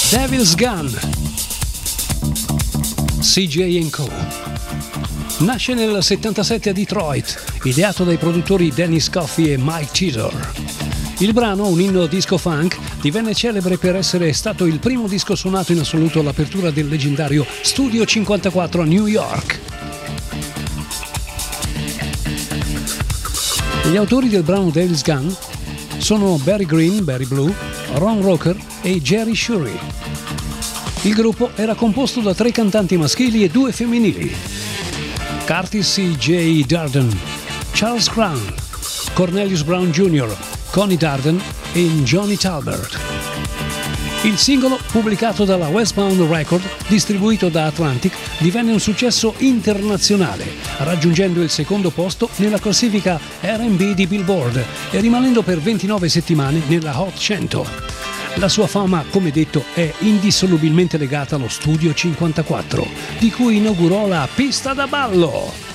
Devil's Gun, CJ & Co. Nasce nel 77 a Detroit, ideato dai produttori Dennis Coffey e Mike Teeter. Il brano, un inno disco funk, divenne celebre per essere stato il primo disco suonato in assoluto all'apertura del leggendario Studio 54 a New York. Gli autori del brano Devil's Gun sono Barry Green, Barry Blue, Ron Roker e Jerry Shuri. Il gruppo era composto da 3 cantanti maschili e 2 femminili: Curtis C.J. Darden, Charles Crown, Cornelius Brown Jr., Connie Darden e Johnny Talbert. Il singolo, pubblicato dalla Westbound Record, distribuito da Atlantic, divenne un successo internazionale, raggiungendo il secondo posto nella classifica R&B di Billboard e rimanendo per 29 settimane nella Hot 100. La sua fama, come detto, è indissolubilmente legata allo Studio 54, di cui inaugurò la pista da ballo.